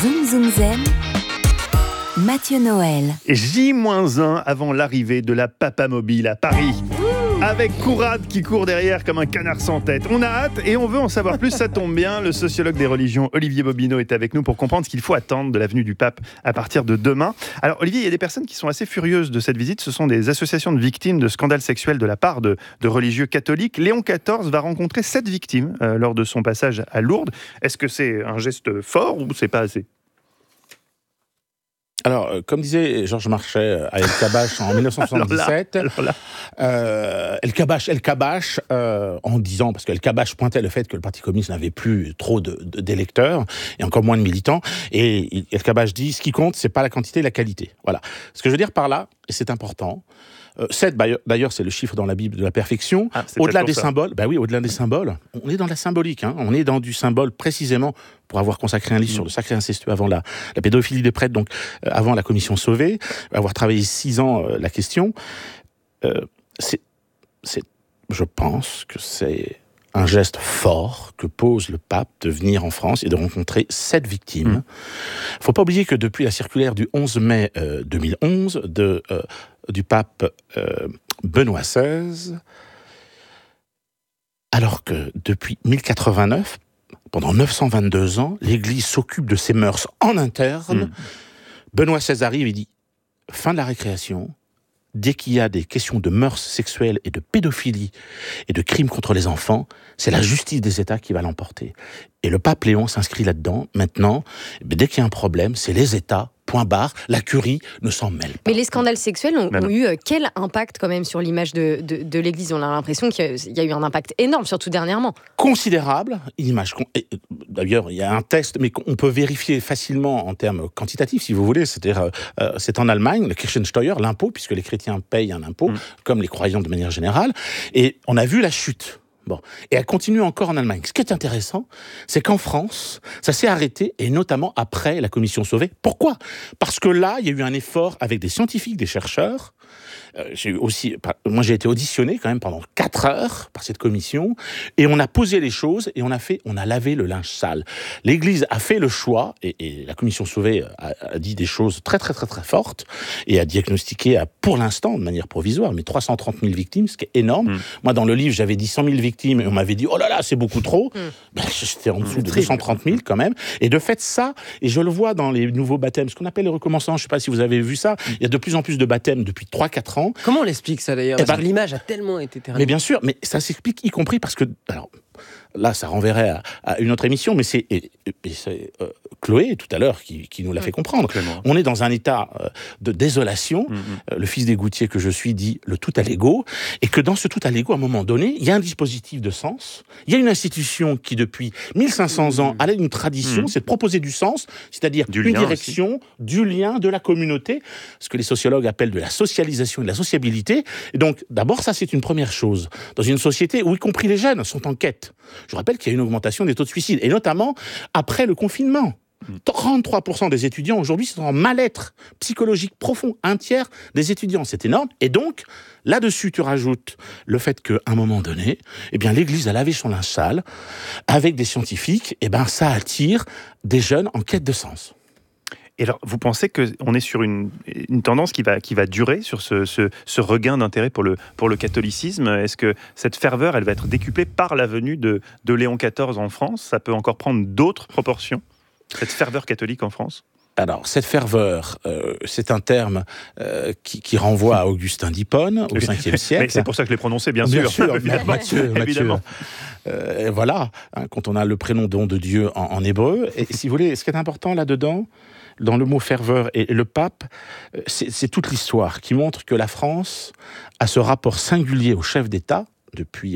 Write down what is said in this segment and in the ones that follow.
Zoom Zoom Zen, Mathieu Noël. J-1 avant l'arrivée de la Papamobile à Paris. Avec Courade qui court derrière comme un canard sans tête. On a hâte et on veut en savoir plus, ça tombe bien. Le sociologue des religions, Olivier Bobineau, est avec nous pour comprendre ce qu'il faut attendre de la venue du pape à partir de demain. Alors Olivier, il y a des personnes qui sont assez furieuses de cette visite. Ce sont des associations de victimes de scandales sexuels de la part de religieux catholiques. Léon XIV va rencontrer 7 victimes lors de son passage à Lourdes. Est-ce que c'est un geste fort ou c'est pas assez ? Alors, comme disait Georges Marchais à El Kabash en 1977, El Kabash, en disant, parce que El Kabash pointait le fait que le Parti communiste n'avait plus trop d'électeurs, et encore moins de militants, et El Kabash dit, ce qui compte, c'est pas la quantité, la qualité. Voilà. Ce que je veux dire par là, et c'est important, 7, d'ailleurs, c'est le chiffre dans la Bible de la perfection. Au-delà des symboles, au-delà des symboles, on est dans la symbolique. On est dans du symbole précisément pour avoir consacré un livre sur le sacré incestueux avant la pédophilie des prêtres, donc avant la commission Sauvé, avoir travaillé 6 ans la question. Je pense que c'est un geste fort que pose le pape de venir en France et de rencontrer 7 victimes. Il ne faut pas oublier que depuis la circulaire du 11 mai 2011 du pape Benoît XVI, alors que depuis 1089, pendant 922 ans, l'Église s'occupe de ses mœurs en interne, Benoît XVI arrive et dit « fin de la récréation ». Dès qu'il y a des questions de mœurs sexuelles et de pédophilie et de crimes contre les enfants, c'est la justice des États qui va l'emporter. Et le pape Léon s'inscrit là-dedans. Maintenant, dès qu'il y a un problème, c'est les États, point barre, la curie ne s'en mêle pas. Mais les scandales sexuels ont eu quel impact quand même sur l'image de l'Église ? On a l'impression qu'il y a eu un impact énorme, surtout dernièrement. Considérable, une image. D'ailleurs, il y a un test, mais qu'on peut vérifier facilement en termes quantitatifs, si vous voulez. C'est-à-dire, c'est en Allemagne, le Kirchensteuer, l'impôt, puisque les chrétiens payent un impôt, comme les croyants de manière générale. Et on a vu la chute. Bon. Et elle continue encore en Allemagne. Ce qui est intéressant, c'est qu'en France, ça s'est arrêté, et notamment après la commission Sauvé. Pourquoi ? Parce que là, il y a eu un effort avec des scientifiques, des chercheurs. Moi, j'ai été auditionné quand même pendant 4 heures par cette commission, et on a posé les choses, et on a lavé le linge sale. L'Église a fait le choix, et la commission Sauvé a dit des choses très, très, très, très fortes, et a diagnostiqué, pour l'instant, de manière provisoire, mais 330 000 victimes, ce qui est énorme. Moi, dans le livre, j'avais dit 100 000 victimes, et on m'avait dit, oh là là, c'est beaucoup trop. J'étais en dessous de 230 000 quand même. Et de fait, ça, et je le vois dans les nouveaux baptêmes, ce qu'on appelle les recommençants, je ne sais pas si vous avez vu ça, il y a de plus en plus de baptêmes depuis 3-4 ans. Comment on l'explique ça d'ailleurs ? Parce que l'image a tellement été ternie. Mais bien sûr, mais ça s'explique y compris parce que... Alors, là, ça renverrait à une autre émission, mais c'est Chloé, tout à l'heure, qui nous l'a fait comprendre. Clément. On est dans un état de désolation. Le fils des Goutiers que je suis dit le tout à l'ego, et que dans ce tout à l'ego, à un moment donné, il y a un dispositif de sens, il y a une institution qui, depuis 1500 ans, a une tradition, c'est de proposer du sens, c'est-à-dire une direction, du lien, de la communauté, ce que les sociologues appellent de la socialisation et de la sociabilité. Et donc, d'abord, ça, c'est une première chose. Dans une société où, y compris les jeunes, sont en quête. Je rappelle qu'il y a une augmentation des taux de suicide, et notamment après le confinement. 33% des étudiants aujourd'hui sont en mal-être psychologique profond. 1/3 des étudiants, c'est énorme. Et donc, là-dessus, tu rajoutes le fait qu'à un moment donné, l'Église a lavé son linge sale avec des scientifiques, ça attire des jeunes en quête de sens. Et alors, vous pensez qu'on est sur une tendance qui va durer, sur ce regain d'intérêt pour le catholicisme ? Est-ce que cette ferveur, elle va être décuplée par la venue de Léon XIV en France ? Ça peut encore prendre d'autres proportions, cette ferveur catholique en France ? Alors, cette ferveur, c'est un terme qui renvoie à Augustin d'Hippone, au 5e siècle. Mais c'est pour ça que je l'ai prononcé, bien sûr. Mathieu. Voilà, quand on a le prénom don de Dieu en hébreu. Et si vous voulez, ce qui est important là-dedans, dans le mot ferveur et le pape, c'est toute l'histoire qui montre que la France a ce rapport singulier au chef d'État, depuis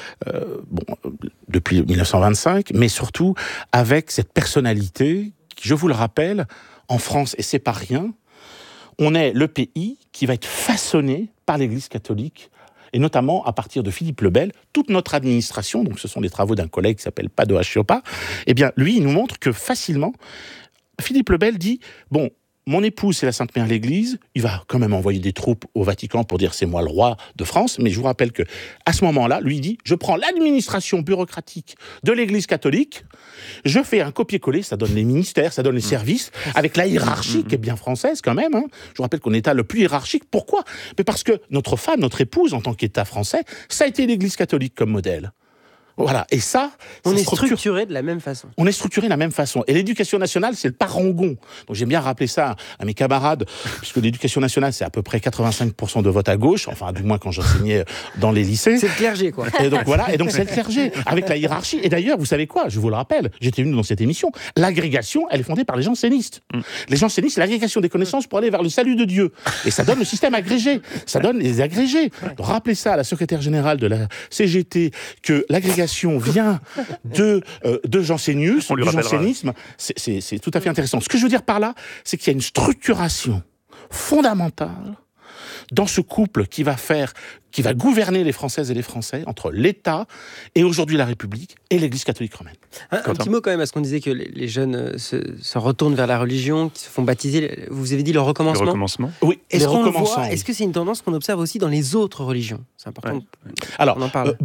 1925, mais surtout avec cette personnalité qui, je vous le rappelle, en France, et c'est pas rien, on est le pays qui va être façonné par l'Église catholique, et notamment à partir de Philippe le Bel, toute notre administration, donc ce sont des travaux d'un collègue qui s'appelle Padoa Chioppa, lui, il nous montre que facilement, Philippe le Bel dit, mon épouse, c'est la Sainte Mère l'Église. Il va quand même envoyer des troupes au Vatican pour dire c'est moi le roi de France. Mais je vous rappelle que à ce moment-là, lui dit je prends l'administration bureaucratique de l'Église catholique, je fais un copier-coller, ça donne les ministères, ça donne les services, avec la hiérarchie qui est bien française quand même. Je vous rappelle qu'on est l'État le plus hiérarchique. Pourquoi ? Mais parce que notre femme, notre épouse, en tant qu'État français, ça a été l'Église catholique comme modèle. Voilà, et ça... On est structuré de la même façon. On est structuré de la même façon. Et l'éducation nationale, c'est le parangon. Donc j'aime bien rappeler ça à mes camarades, puisque l'éducation nationale, c'est à peu près 85% de vote à gauche, enfin du moins quand j'enseignais dans les lycées. C'est le clergé, quoi. Et donc voilà, et donc c'est le clergé, avec la hiérarchie. Et d'ailleurs, vous savez quoi ? Je vous le rappelle, j'étais venu dans cette émission, l'agrégation, elle est fondée par les jansénistes. Les jansénistes, c'est l'agrégation des connaissances pour aller vers le salut de Dieu. Et ça donne le système agrégé, ça donne les agrégés. Donc, rappelez ça à la secrétaire générale de la CGT, que l'agrégation vient de jansénisme, du jansénisme, c'est tout à fait intéressant. Ce que je veux dire par là, c'est qu'il y a une structuration fondamentale dans ce couple qui va gouverner les Françaises et les Français entre l'État et aujourd'hui la République et l'Église catholique romaine. Un petit mot quand même, parce qu'on disait que les jeunes se retournent vers la religion, qui se font baptiser. Vous avez dit le recommencement. Le recommencement. Oui, est-ce qu'on le voit ? Est-ce que c'est une tendance qu'on observe aussi dans les autres religions ? C'est important. Alors, on en parle.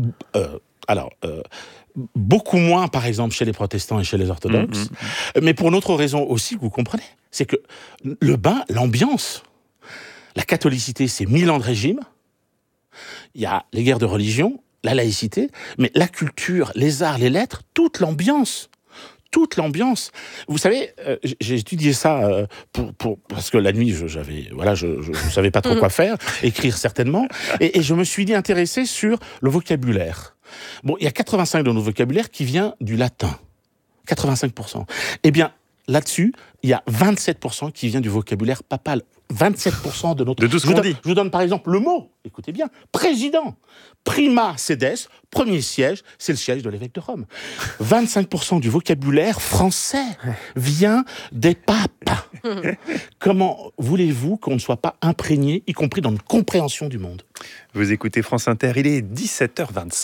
Beaucoup moins, par exemple, chez les protestants et chez les orthodoxes, mais pour une autre raison aussi, vous comprenez, c'est que le bain, l'ambiance, la catholicité, c'est 1000 ans de régime, il y a les guerres de religion, la laïcité, mais la culture, les arts, les lettres, toute l'ambiance. Vous savez, j'ai étudié ça parce que la nuit, je savais pas trop quoi faire, écrire certainement, et je me suis intéressé sur le vocabulaire. Bon, il y a 85% de notre vocabulaire qui vient du latin. 85%. Eh bien, là-dessus, il y a 27% qui vient du vocabulaire papal. 27% de notre... De tout ce qu'on dit. Je vous donne par exemple le mot, écoutez bien, président. Prima sedes, premier siège, c'est le siège de l'évêque de Rome. 25% du vocabulaire français vient des papes. Comment voulez-vous qu'on ne soit pas imprégné, y compris dans une compréhension du monde ? Vous écoutez France Inter, il est 17h25.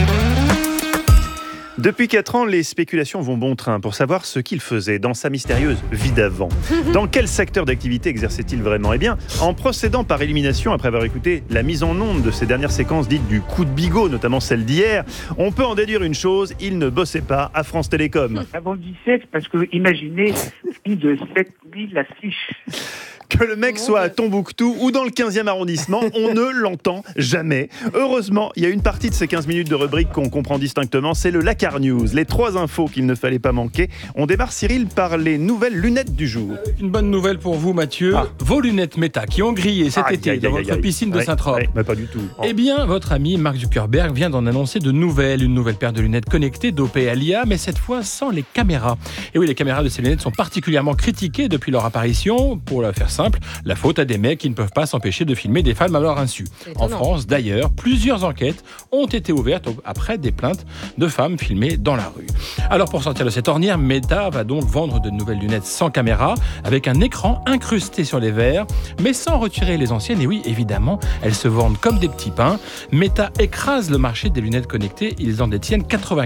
Depuis 4 ans, les spéculations vont bon train pour savoir ce qu'il faisait dans sa mystérieuse vie d'avant. Dans quel secteur d'activité exerçait-il vraiment ? Eh bien, en procédant par élimination, après avoir écouté la mise en onde de ces dernières séquences dites du coup de bigot, notamment celle d'hier, on peut en déduire une chose, il ne bossait pas à France Télécom. Avant 17, parce que imaginez plus de 7000 affiches. Que le mec soit à Tombouctou ou dans le 15e arrondissement, on ne l'entend jamais. Heureusement, il y a une partie de ces 15 minutes de rubrique qu'on comprend distinctement, c'est le Lakar News. Les 3 infos qu'il ne fallait pas manquer. On démarre, Cyril, par les nouvelles lunettes du jour. Une bonne nouvelle pour vous, Mathieu. Vos lunettes Meta qui ont grillé cet été dans votre piscine de Saint-Trope. Mais pas du tout. Eh bien, votre ami Mark Zuckerberg vient d'en annoncer de nouvelles. Une nouvelle paire de lunettes connectées dopées à l'IA, mais cette fois sans les caméras. Et oui, les caméras de ces lunettes sont particulièrement critiquées depuis leur apparition. Pour la faire simple, la faute à des mecs qui ne peuvent pas s'empêcher de filmer des femmes à leur insu. En France, d'ailleurs, plusieurs enquêtes ont été ouvertes après des plaintes de femmes filmées dans la rue. Alors pour sortir de cette ornière, Meta va donc vendre de nouvelles lunettes sans caméra, avec un écran incrusté sur les verres, mais sans retirer les anciennes. Et oui, évidemment, elles se vendent comme des petits pains. Meta écrase le marché des lunettes connectées. Ils en détiennent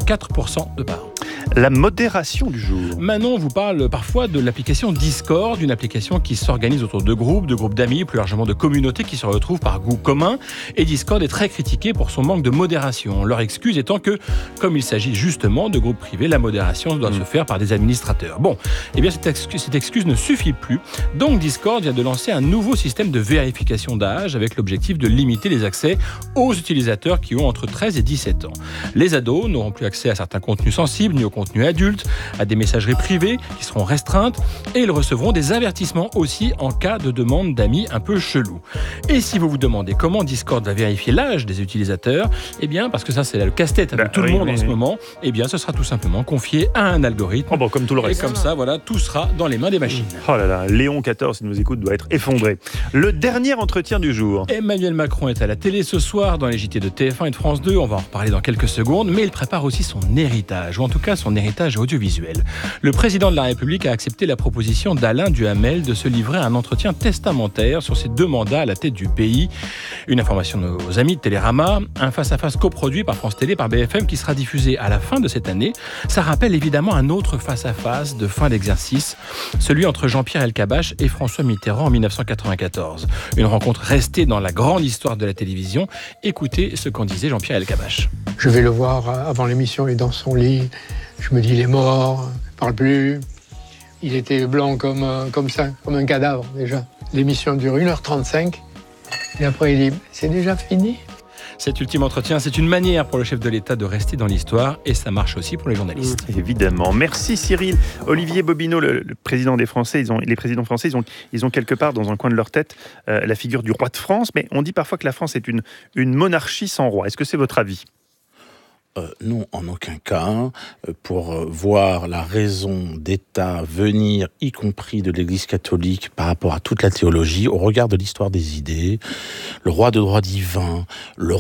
84% de part. La modération du jour. Manon vous parle parfois de l'application Discord, une application qui s'organise autour de groupes d'amis, plus largement de communautés qui se retrouvent par goût commun. Et Discord est très critiqué pour son manque de modération. Leur excuse étant que, comme il s'agit justement de groupes privés, la modération doit se faire par des administrateurs. Bon, eh bien cette excuse ne suffit plus. Donc Discord vient de lancer un nouveau système de vérification d'âge avec l'objectif de limiter les accès aux utilisateurs qui ont entre 13 et 17 ans. Les ados n'auront plus accès à certains contenus sensibles ni aux contenus adultes, à des messageries privées qui seront restreintes et ils recevront des avertissements aussi en cas de demande d'amis un peu chelou. Et si vous vous demandez comment Discord va vérifier l'âge des utilisateurs, eh bien, parce que ça c'est le casse-tête de tout le monde en ce moment, eh bien, ce sera tout simplement confié à un algorithme. Comme tout le reste. Et comme ça, voilà, tout sera dans les mains des machines. Oh là là, Léon XIV, s'il nous écoute, doit être effondré. Le dernier entretien du jour. Emmanuel Macron est à la télé ce soir dans les JT de TF1 et de France 2. On va en reparler dans quelques secondes, mais il prépare aussi son héritage, ou en tout cas cas son héritage audiovisuel. Le président de la République a accepté la proposition d'Alain Duhamel de se livrer à un entretien testamentaire sur ses 2 mandats à la tête du pays. Une information de nos amis de Télérama, un face-à-face coproduit par France Télé, par BFM, qui sera diffusé à la fin de cette année. Ça rappelle évidemment un autre face-à-face de fin d'exercice, celui entre Jean-Pierre Elkabbach et François Mitterrand en 1994. Une rencontre restée dans la grande histoire de la télévision. Écoutez ce qu'en disait Jean-Pierre Elkabbach. Je vais le voir avant l'émission, il est dans son lit. Je me dis, il est mort, il parle plus. Il était blanc comme ça, comme un cadavre déjà. L'émission dure 1h35. Et après, il dit, c'est déjà fini. Cet ultime entretien, c'est une manière pour le chef de l'État de rester dans l'histoire et ça marche aussi pour les journalistes. Évidemment. Merci Cyril. Olivier Bobineau, le président des Français, les présidents français, ils ont quelque part dans un coin de leur tête la figure du roi de France, mais on dit parfois que la France est une monarchie sans roi. Est-ce que c'est votre avis ? Non, en aucun cas. Pour voir la raison d'État venir, y compris de l'Église catholique, par rapport à toute la théologie, au regard de l'histoire des idées, le roi de droit divin, le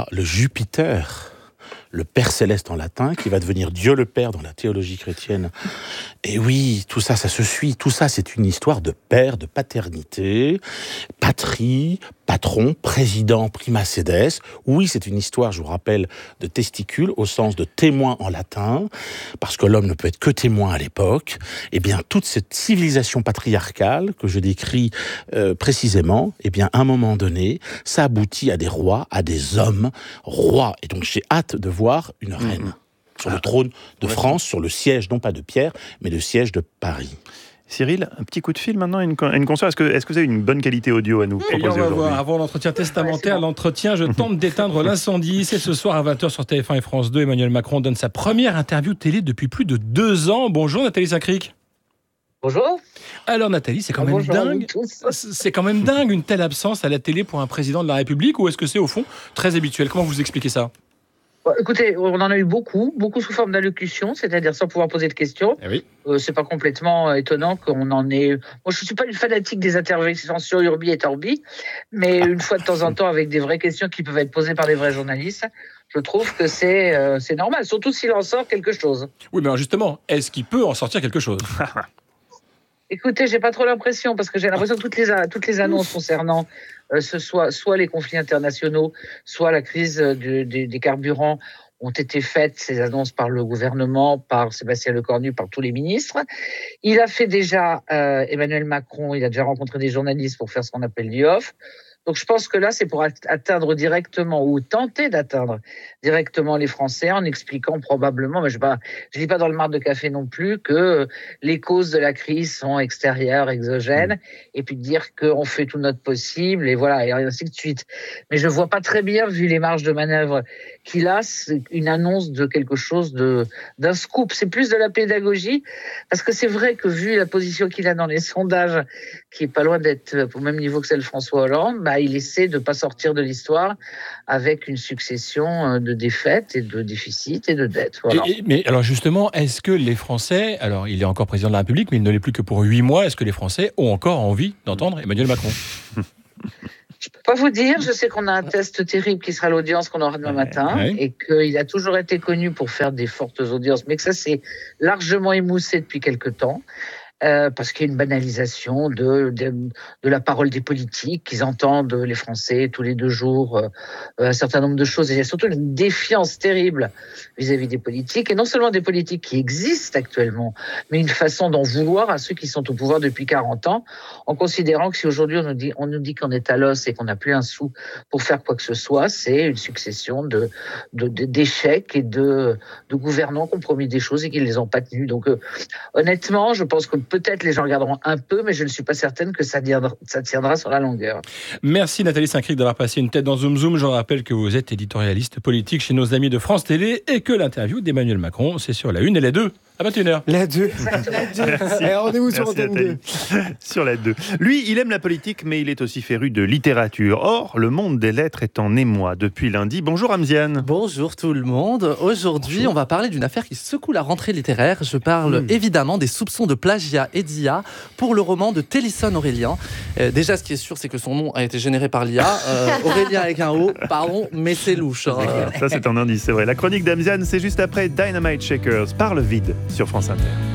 Jupiter, le Père Céleste en latin, qui va devenir Dieu le Père dans la théologie chrétienne. Et oui, tout ça, ça se suit. Tout ça, c'est une histoire de père, de paternité, patrie, patron, président, prima sedes. Oui, c'est une histoire, je vous rappelle, de testicules, au sens de témoin en latin, parce que l'homme ne peut être que témoin à l'époque. Eh bien, toute cette civilisation patriarcale que je décris précisément, eh bien, à un moment donné, ça aboutit à des rois, à des hommes rois. Et donc, j'ai hâte de voir une reine sur le trône de France, sur le siège, non pas de Pierre, mais le siège de Paris. Cyril, un petit coup de fil maintenant, une console. Est-ce que vous avez une bonne qualité audio à nous proposer on va aujourd'hui ? voir, avant l'entretien testamentaire, l'entretien « Je tente d'éteindre l'incendie ». C'est ce soir à 20h sur TF1 et France 2. Emmanuel Macron donne sa première interview télé depuis plus de 2 ans. Bonjour Nathalie Saint-Cric. Bonjour. Alors Nathalie, c'est quand même dingue. C'est quand même dingue une telle absence à la télé pour un président de la République, ou est-ce que c'est au fond très habituel ? Comment vous expliquez ça ? Écoutez, on en a eu beaucoup sous forme d'allocution, c'est-à-dire sans pouvoir poser de questions. Eh oui. C'est pas complètement étonnant qu'on en ait... Moi, je suis pas une fanatique des interventions urbi et orbi, mais une fois de temps en temps, avec des vraies questions qui peuvent être posées par des vrais journalistes, je trouve que c'est normal, surtout s'il en sort quelque chose. Oui, mais alors justement, est-ce qu'il peut en sortir quelque chose ? Écoutez, j'ai pas trop l'impression, parce que j'ai l'impression que toutes les annonces concernant soit les conflits internationaux, soit la crise des carburants ont été faites, ces annonces, par le gouvernement, par Sébastien Lecornu, par tous les ministres. Il a fait déjà, Emmanuel Macron, il a déjà rencontré des journalistes pour faire ce qu'on appelle du off. Donc je pense que là, c'est pour atteindre directement, ou tenter d'atteindre directement les Français, en expliquant probablement, mais je lis pas dans le marc de café non plus, que les causes de la crise sont extérieures, exogènes, et puis de dire qu'on fait tout notre possible, et voilà, et ainsi de suite. Mais je vois pas très bien, vu les marges de manœuvre qu'il a, c'est une annonce de quelque chose d'un scoop. C'est plus de la pédagogie, parce que c'est vrai que vu la position qu'il a dans les sondages, qui est pas loin d'être au même niveau que celle de François Hollande, il essaie de pas sortir de l'histoire avec une succession de défaites et de déficits et de dettes. Voilà. Mais alors justement, est-ce que les Français, alors il est encore président de la République, mais il ne l'est plus que pour 8 mois, est-ce que les Français ont encore envie d'entendre Emmanuel Macron ? Je peux pas vous dire, je sais qu'on a un test terrible qui sera l'audience qu'on aura demain matin, et qu'il a toujours été connu pour faire des fortes audiences, mais que ça s'est largement émoussé depuis quelque temps. Parce qu'il y a une banalisation de la parole des politiques, qu'ils entendent les Français tous les 2 jours un certain nombre de choses. Et il y a surtout une défiance terrible vis-à-vis des politiques, et non seulement des politiques qui existent actuellement, mais une façon d'en vouloir à ceux qui sont au pouvoir depuis 40 ans, en considérant que si aujourd'hui on nous dit qu'on est à l'os et qu'on n'a plus un sou pour faire quoi que ce soit, c'est une succession d'échecs et de gouvernants qui ont promis des choses et qui ne les ont pas tenues. Donc honnêtement, je pense que peut-être les gens regarderont un peu, mais je ne suis pas certaine que ça tiendra sur la longueur. Merci Nathalie Saint-Cric d'avoir passé une tête dans Zoom Zoom. Je rappelle que vous êtes éditorialiste politique chez nos amis de France Télé et que l'interview d'Emmanuel Macron, c'est sur la 1 et la 2. À 21h. La 2. Merci. Et rendez-vous sur Merci, Antenne 2. Nathalie. Sur la 2. Lui, il aime la politique, mais il est aussi féru de littérature. Or, le monde des lettres est en émoi depuis lundi. Bonjour Amziane. Bonjour tout le monde. Aujourd'hui, on va parler d'une affaire qui secoue la rentrée littéraire. Je parle évidemment des soupçons de plagiat et d'IA pour le roman de Télisson Aurélien. Déjà, ce qui est sûr, c'est que son nom a été généré par l'IA. Aurélien avec un O, pardon, mais c'est louche. Ça, c'est un indice, c'est vrai. La chronique d'Amziane, c'est juste après Dynamite Shakers par le vide sur France Inter.